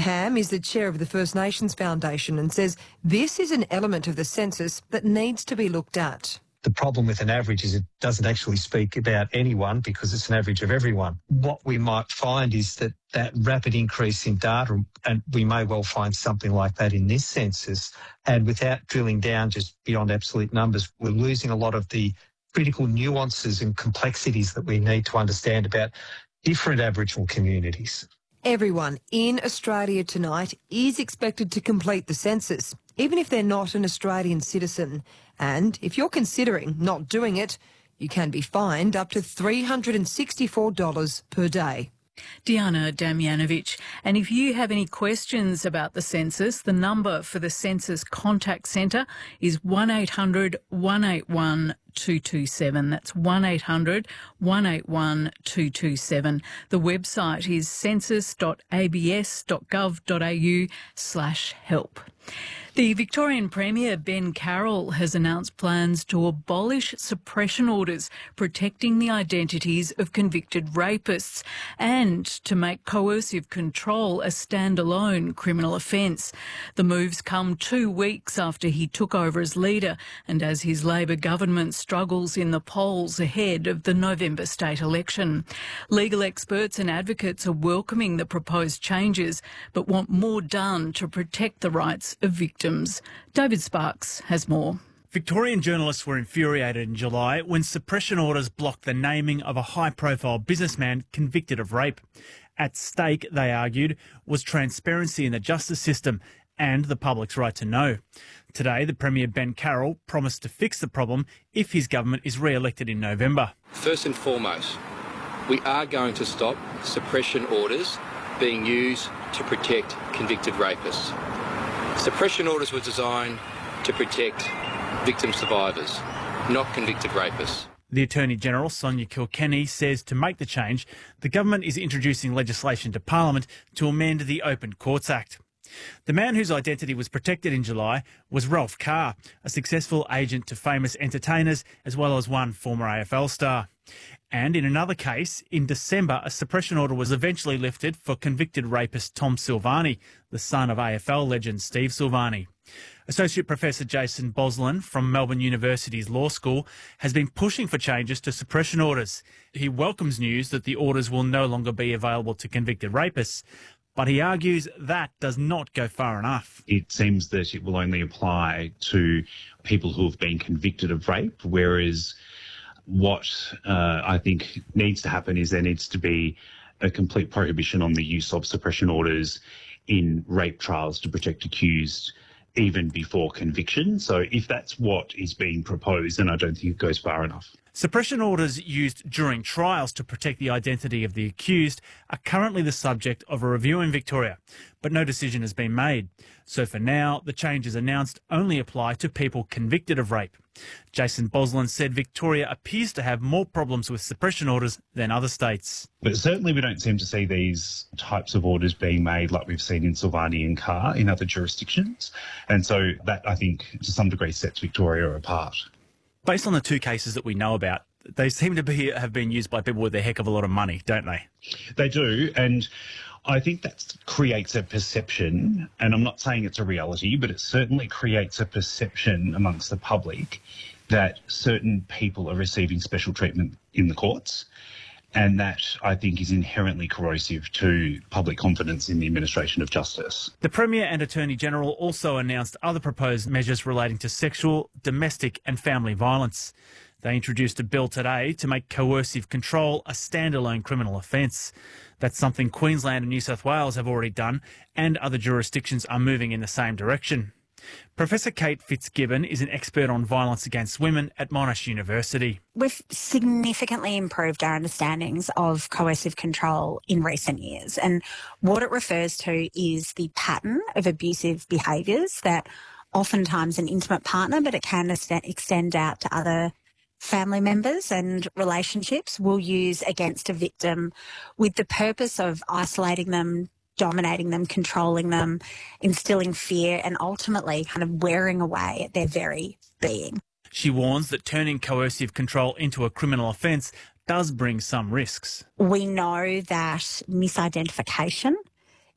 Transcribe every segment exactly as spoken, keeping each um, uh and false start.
Ham is the chair of the First Nations Foundation and says this is an element of the census that needs to be looked at. The problem with an average is it doesn't actually speak about anyone because it's an average of everyone. What we might find is that that rapid increase in data, and we may well find something like that in this census, and without drilling down just beyond absolute numbers, we're losing a lot of the critical nuances and complexities that we need to understand about different Aboriginal communities. Everyone in Australia tonight is expected to complete the census, even if they're not an Australian citizen. And if you're considering not doing it, you can be fined up to three hundred sixty-four dollars per day. Diana Damjanovic. And if you have any questions about the census, the number for the Census Contact Centre is one eight hundred, one eight one, two two seven. That's one eight hundred, one eight one, two two seven. The website is census dot a b s dot gov dot a u slash help. The Victorian Premier, Ben Carroll, has announced plans to abolish suppression orders protecting the identities of convicted rapists and to make coercive control a standalone criminal offence. The moves come two weeks after he took over as leader and as his Labor government struggles in the polls ahead of the November state election. Legal experts and advocates are welcoming the proposed changes but want more done to protect the rights of victims. David Sparks has more. Victorian journalists were infuriated in July when suppression orders blocked the naming of a high-profile businessman convicted of rape. At stake, they argued, was transparency in the justice system and the public's right to know. Today, the Premier, Ben Carroll, promised to fix the problem if his government is re-elected in November. First and foremost, we are going to stop suppression orders being used to protect convicted rapists. Suppression orders were designed to protect victim survivors, not convicted rapists. The Attorney-General, Sonia Kilkenny, says to make the change, the government is introducing legislation to Parliament to amend the Open Courts Act. The man whose identity was protected in July was Ralph Carr, a successful agent to famous entertainers as well as one former A F L star. And in another case, in December, a suppression order was eventually lifted for convicted rapist Tom Silvani, the son of A F L legend Steve Silvani. Associate Professor Jason Boslan from Melbourne University's Law School has been pushing for changes to suppression orders. He welcomes news that the orders will no longer be available to convicted rapists, but he argues that does not go far enough. It seems that it will only apply to people who have been convicted of rape, whereas what uh, I think needs to happen is there needs to be a complete prohibition on the use of suppression orders in rape trials to protect accused even before conviction. So if that's what is being proposed, then I don't think it goes far enough. Suppression orders used during trials to protect the identity of the accused are currently the subject of a review in Victoria, but no decision has been made. So for now, the changes announced only apply to people convicted of rape. Jason Boslan said Victoria appears to have more problems with suppression orders than other states. But certainly we don't seem to see these types of orders being made like we've seen in Silvani and Carr in other jurisdictions. And so that, I think, to some degree sets Victoria apart. Based on the two cases that we know about, they seem to be have been used by people with a heck of a lot of money, don't they? They do, and I think that creates a perception, and I'm not saying it's a reality, but it certainly creates a perception amongst the public that certain people are receiving special treatment in the courts, and that, I think, is inherently corrosive to public confidence in the administration of justice. The Premier and Attorney-General also announced other proposed measures relating to sexual, domestic and family violence. They introduced a bill today to make coercive control a standalone criminal offence. That's something Queensland and New South Wales have already done, and other jurisdictions are moving in the same direction. Professor Kate Fitzgibbon is an expert on violence against women at Monash University. We've significantly improved our understandings of coercive control in recent years, and what it refers to is the pattern of abusive behaviours that oftentimes an intimate partner, but it can extend out to other family members and relationships, will use against a victim with the purpose of isolating them, dominating them, controlling them, instilling fear and ultimately kind of wearing away at their very being. She warns that turning coercive control into a criminal offence does bring some risks. We know that misidentification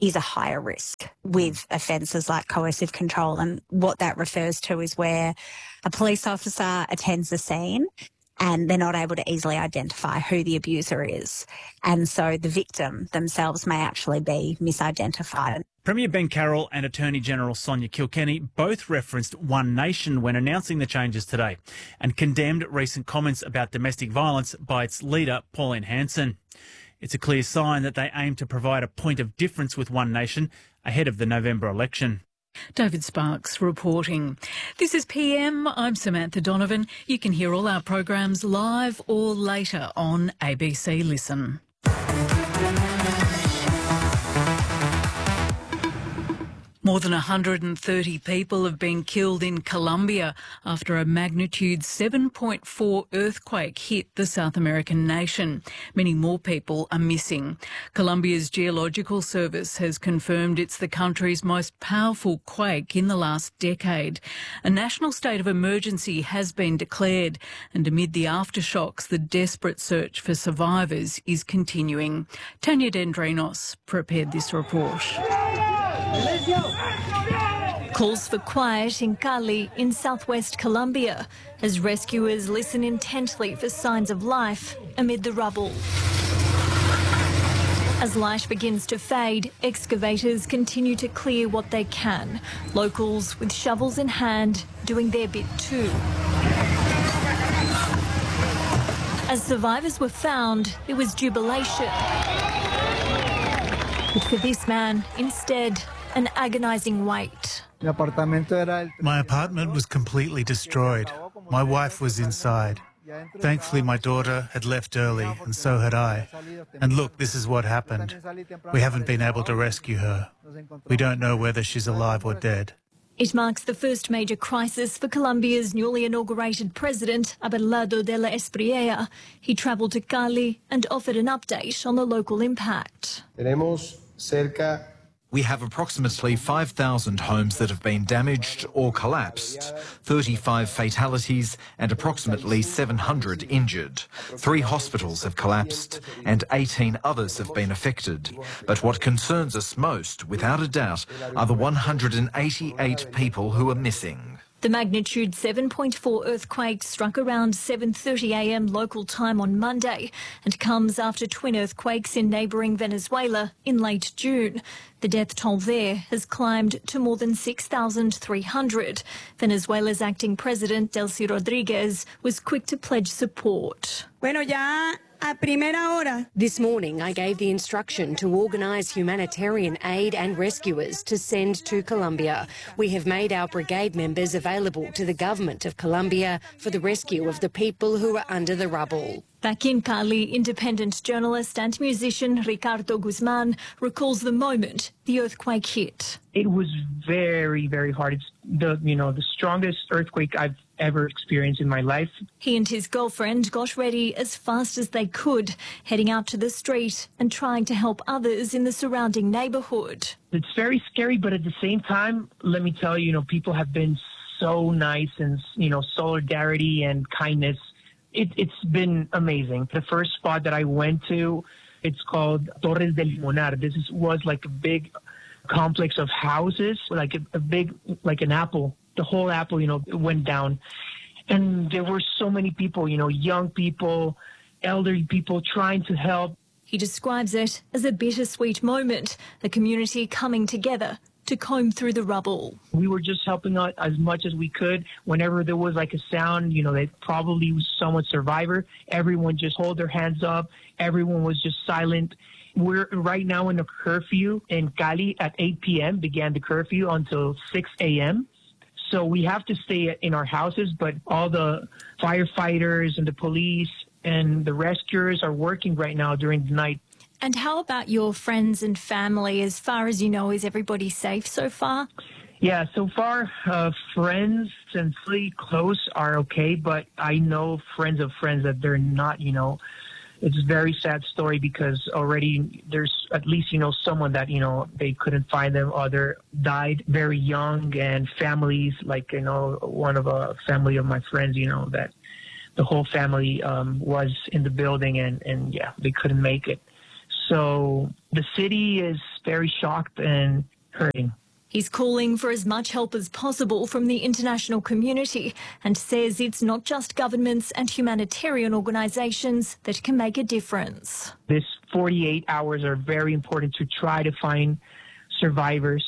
is a higher risk with offences like coercive control. And what that refers to is where a police officer attends the scene and they're not able to easily identify who the abuser is. And so the victim themselves may actually be misidentified. Premier Ben Carroll and Attorney General Sonia Kilkenny both referenced One Nation when announcing the changes today and condemned recent comments about domestic violence by its leader, Pauline Hanson. It's a clear sign that they aim to provide a point of difference with One Nation ahead of the November election. David Sparks reporting. This is P M. I'm Samantha Donovan. You can hear all our programs live or later on A B C Listen. More than one hundred thirty people have been killed in Colombia after a magnitude seven point four earthquake hit the South American nation. Many more people are missing. Colombia's Geological Service has confirmed it's the country's most powerful quake in the last decade. A national state of emergency has been declared, and amid the aftershocks, the desperate search for survivors is continuing. Tanya Dendrinos prepared this report. Calls for quiet in Cali in southwest Colombia as rescuers listen intently for signs of life amid the rubble. As light begins to fade, excavators continue to clear what they can. Locals with shovels in hand doing their bit too. As survivors were found, it was jubilation. But for this man, instead, an agonising wait. My apartment was completely destroyed. My wife was inside. Thankfully, my daughter had left early, and so had I. And look, this is what happened. We haven't been able to rescue her. We don't know whether she's alive or dead. It marks the first major crisis for Colombia's newly inaugurated president, Abelardo de la Espriella. He travelled to Cali and offered an update on the local impact. We have approximately five thousand homes that have been damaged or collapsed, thirty-five fatalities and approximately seven hundred injured. Three hospitals have collapsed and eighteen others have been affected. But what concerns us most, without a doubt, are the one hundred eighty-eight people who are missing. The magnitude seven point four earthquake struck around seven thirty a m local time on Monday and comes after twin earthquakes in neighbouring Venezuela in late June. The death toll there has climbed to more than six thousand three hundred. Venezuela's acting president, Delcy Rodriguez, was quick to pledge support. Bueno, ya a primera hora. This morning, I gave the instruction to organise humanitarian aid and rescuers to send to Colombia. We have made our brigade members available to the government of Colombia for the rescue of the people who are under the rubble. Back in Cali, independent journalist and musician Ricardo Guzman recalls the moment the earthquake hit. It was very, very hard. It's the, you know, the strongest earthquake I've ever experienced in my life. He and his girlfriend got ready as fast as they could, heading out to the street and trying to help others in the surrounding neighbourhood. It's very scary, but at the same time, let me tell you, you know, people have been so nice and, you know, solidarity and kindness. It, it's been amazing. The first spot that I went to, it's called Torres del Limonar. This is, was like a big complex of houses, like a, a big, like an apple. The whole apple, you know, went down. And there were so many people, you know, young people, elderly people trying to help. He describes it as a bittersweet moment, the community coming together to comb through the rubble. We were just helping out as much as we could. Whenever there was like a sound, you know, that probably was someone's survivor, everyone just hold their hands up. Everyone was just silent. We're right now in a curfew in Cali at eight p m began the curfew until six a m So we have to stay in our houses, but all the firefighters and the police and the rescuers are working right now during the night. And how about your friends and family? As far as you know, is everybody safe so far? Yeah, so far, uh, friends and really close are okay, but I know friends of friends that they're not, you know. It's a very sad story because already there's at least, you know, someone that, you know, they couldn't find them or they died very young, and families, like, you know, one of a family of my friends, you know, that the whole family um, was in the building and, and, yeah, they couldn't make it. So the city is very shocked and hurting. He's calling for as much help as possible from the international community and says it's not just governments and humanitarian organisations that can make a difference. This forty-eight hours are very important to try to find survivors.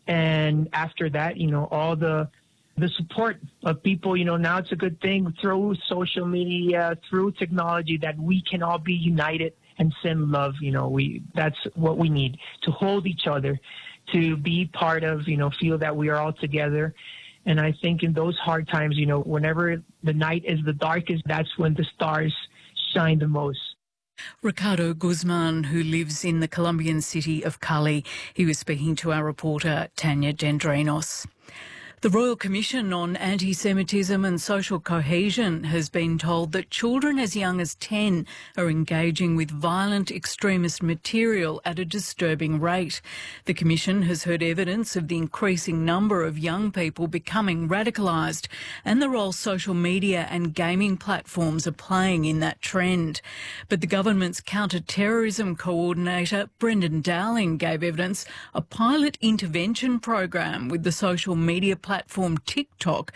And after that, you know, all the the support of people, you know, now it's a good thing through social media, through technology, that we can all be united and send love. You know, we that's what we need, to hold each other, to be part of, you know, feel that we are all together. And I think in those hard times, you know, whenever the night is the darkest, that's when the stars shine the most. Ricardo Guzman, who lives in the Colombian city of Cali. He was speaking to our reporter Tanya Gendrenos. The Royal Commission on Anti-Semitism and Social Cohesion has been told that children as young as ten are engaging with violent extremist material at a disturbing rate. The Commission has heard evidence of the increasing number of young people becoming radicalised and the role social media and gaming platforms are playing in that trend. But the government's counter-terrorism coordinator, Brendan Dowling, gave evidence a pilot intervention program with the social media platform platform TikTok.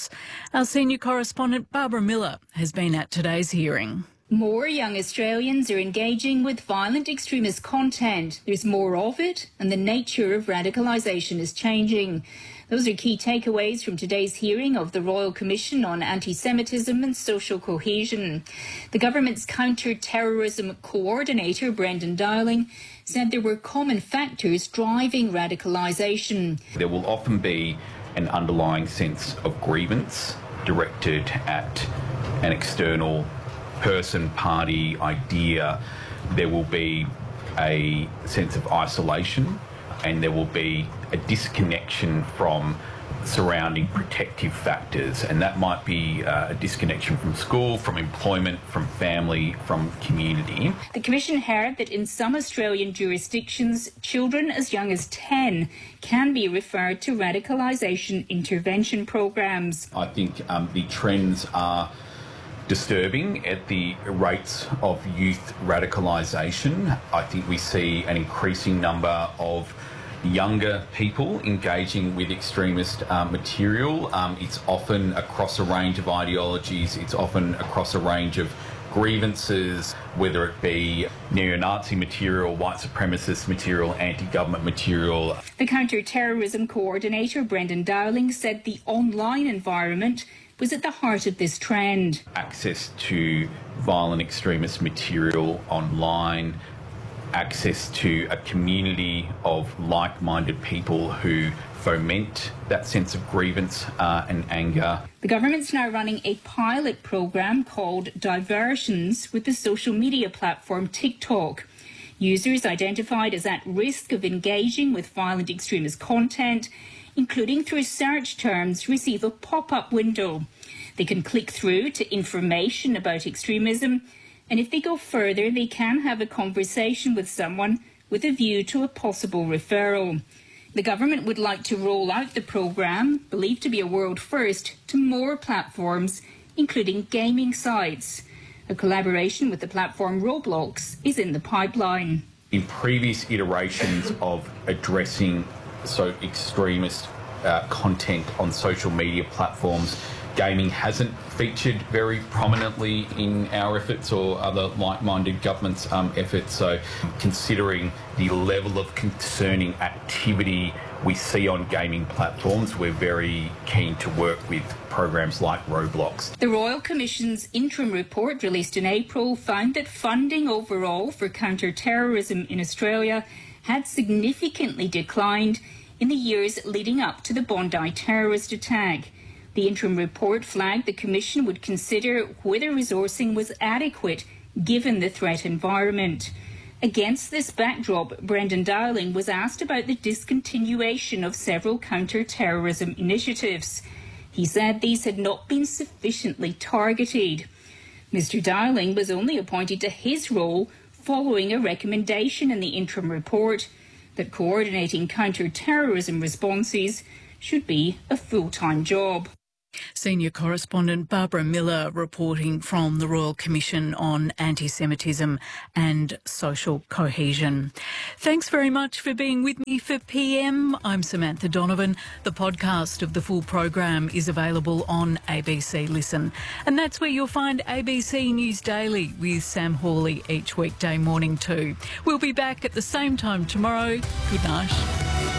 Our senior correspondent Barbara Miller has been at today's hearing. More young Australians are engaging with violent extremist content. There's more of it, and the nature of radicalisation is changing. Those are key takeaways from today's hearing of the Royal Commission on Anti-Semitism and Social Cohesion. The government's counter-terrorism coordinator, Brendan Dowling, said there were common factors driving radicalisation. There will often be an underlying sense of grievance directed at an external person, party, idea. There will be a sense of isolation, and there will be a disconnection from surrounding protective factors, and that might be uh, a disconnection from school, from employment, from family, from community. The Commission heard that in some Australian jurisdictions, children as young as ten can be referred to radicalisation intervention programs. I think um, the trends are disturbing at the rates of youth radicalisation. I think we see an increasing number of younger people engaging with extremist uh, material. Um, it's often across a range of ideologies, it's often across a range of grievances, whether it be neo-Nazi material, white supremacist material, anti-government material. The counter-terrorism coordinator, Brendan Dowling, said the online environment was at the heart of this trend. Access to violent extremist material online, access to a community of like-minded people who foment that sense of grievance uh, and anger. The government's now running a pilot program called Diversions with the social media platform TikTok. Users identified as at risk of engaging with violent extremist content, including through search terms, receive a pop-up window. They can click through to information about extremism, and if they go further, they can have a conversation with someone with a view to a possible referral. The government would like to roll out the programme, believed to be a world first, to more platforms, including gaming sites. A collaboration with the platform Roblox is in the pipeline. In previous iterations of addressing so extremist uh, content on social media platforms, gaming hasn't featured very prominently in our efforts or other like-minded governments' um, efforts. So considering the level of concerning activity we see on gaming platforms, we're very keen to work with programs like Roblox. The Royal Commission's interim report released in April found that funding overall for counter-terrorism in Australia had significantly declined in the years leading up to the Bondi terrorist attack. The interim report flagged the Commission would consider whether resourcing was adequate given the threat environment. Against this backdrop, Brendan Dowling was asked about the discontinuation of several counter-terrorism initiatives. He said these had not been sufficiently targeted. Mister Dowling was only appointed to his role following a recommendation in the interim report that coordinating counter-terrorism responses should be a full-time job. Senior correspondent Barbara Miller reporting from the Royal Commission on Anti-Semitism and Social Cohesion. Thanks very much for being with me for P M. I'm Samantha Donovan. The podcast of the full program is available on A B C Listen. And that's where you'll find A B C News Daily with Sam Hawley each weekday morning too. We'll be back at the same time tomorrow. Good night.